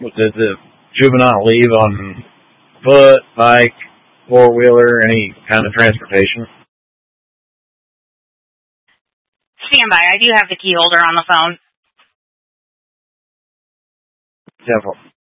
Does the juvenile leave on foot, bike, four-wheeler, any kind of transportation? Stand by. I do have the key holder on the phone. 10-4.